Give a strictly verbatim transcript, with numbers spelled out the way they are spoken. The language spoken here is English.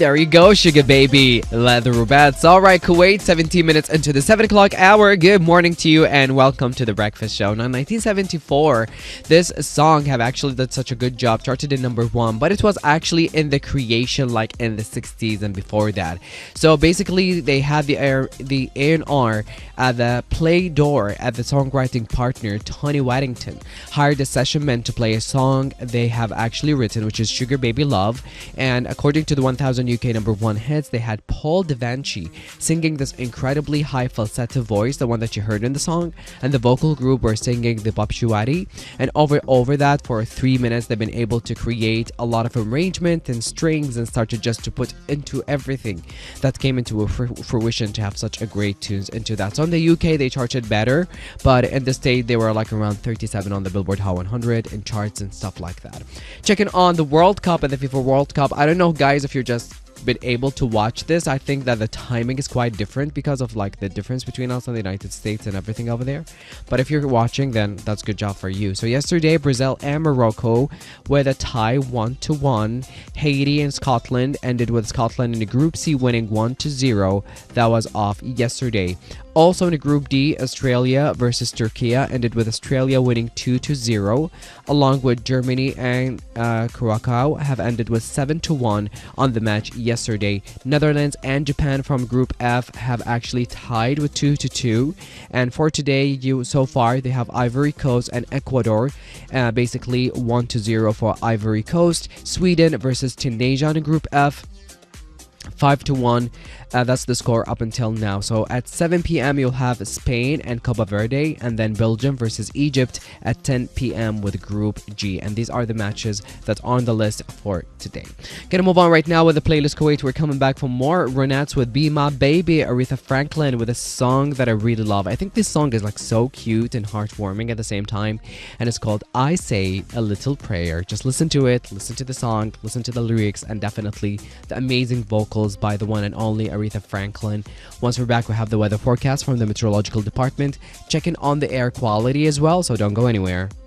There you go, Sugar Baby, Leather Rubats. All right, Kuwait, seventeen minutes into the seven o'clock hour. Good morning to you and welcome to The Breakfast Show. Now, in nineteen seventy-four, this song have actually done such a good job, charted in number one, but it was actually in the creation like in the sixties and before that. So basically, they had the air, the A and R at the play door at the songwriting partner, Tony Waddington, hired a session man to play a song they have actually written, which is Sugar Baby Love. And according to the one thousand U K number one hits, they had Paul Devanci singing this incredibly high falsetto voice, the one that you heard in the song, and the vocal group were singing the Bob Shuari. And over over that for three minutes, they've been able to create a lot of arrangement and strings and started just to put into everything that came into a fr fruition to have such a great tunes into that. So in the U K, they charted better, but in the state, they were like around thirty-seven on the Billboard Hot one hundred and charts and stuff like that. Checking on the World Cup and the FIFA World Cup. I don't know, guys, if you're just been able to watch this. I think that the timing is quite different because of like the difference between us and the United States and everything over there. But if you're watching, then that's good job for you. So yesterday, Brazil and Morocco with a tie one to one. Haiti and Scotland ended with Scotland in the Group C winning one to zero. That was off yesterday. Also in the Group D, Australia versus Turkey ended with Australia winning two to zero, along with Germany and uh, Curacao have ended with seven to one on the match yesterday. Netherlands and Japan from Group F have actually tied with two to two, and for today, you so far they have Ivory Coast and Ecuador, uh, basically one to zero for Ivory Coast. Sweden versus Tunisia in Group F, five to one. Uh, that's the score up until now. So at seven p m you'll have Spain and Cabo Verde, and then Belgium versus Egypt at ten p m with Group G. And these are the matches that's on the list for today. Gonna move on right now with the playlist Kuwait. We're coming back for more Ronettes with Be My Baby, Aretha Franklin with a song that I really love. I think this song is like so cute and heartwarming at the same time, and it's called I Say a Little Prayer. Just listen to it, listen to the song, listen to the lyrics, and definitely the amazing vocals by the one and only Aretha Franklin. Once we're back, we have the weather forecast from the meteorological department, checking on the air quality as well, so don't go anywhere.